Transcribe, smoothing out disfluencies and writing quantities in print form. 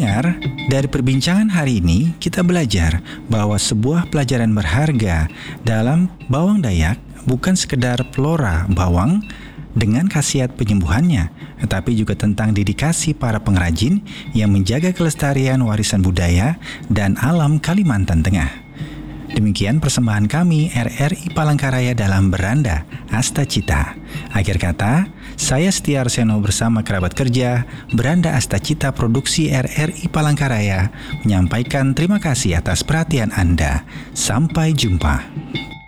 pendengar, dari perbincangan hari ini kita belajar bahwa sebuah pelajaran berharga dalam bawang Dayak bukan sekedar flora bawang dengan khasiat penyembuhannya, tetapi juga tentang dedikasi para pengrajin yang menjaga kelestarian warisan budaya dan alam Kalimantan Tengah. Demikian persembahan kami RRI Palangkaraya dalam Beranda Astacita. Akhir kata, saya Setia Arseno bersama kerabat kerja Beranda Astacita Produksi RRI Palangkaraya menyampaikan terima kasih atas perhatian Anda. Sampai jumpa.